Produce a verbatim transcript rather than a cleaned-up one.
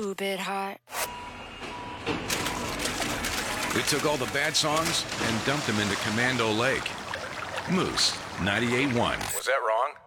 A bit hot. We took all the bad songs and dumped them into Commando Lake. Moose ninety-eight point one. Was that wrong?